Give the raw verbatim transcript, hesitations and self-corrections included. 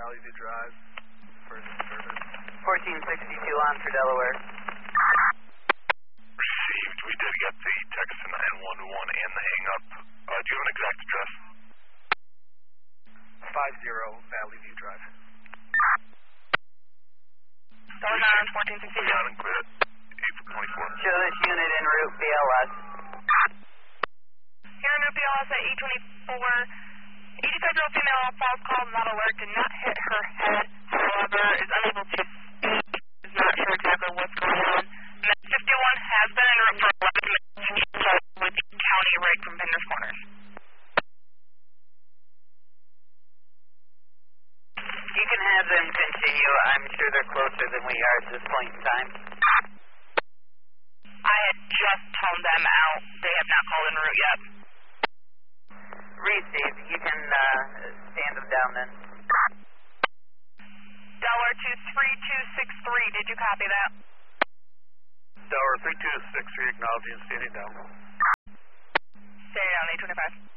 Valley View Drive, first service. fourteen sixty-two on for Delaware. Received. We did get the text to nine one one and the hang-up. Uh, do you have an exact address? five zero Valley View Drive. Delaware on fourteen sixty-two. Got and clear. eight twenty-four. Show this unit en route B L S. Here in route B L S at eight twenty-four. eighty-five-year-old female false call, not alert, did not hit her head, however, is unable to speak, is not sure exactly what's going on. And fifty-one has been en route for eleven minutes with County right from Vendors Corners. You can have them continue. I'm sure they're closer than we are at this point in time. I had just toned them out. They have not called en route yet. Receive. You can uh, stand them down then. Delaware two three two six three, did you copy that? Delaware three two six three, acknowledging standing down. Stay down, eight twenty-five.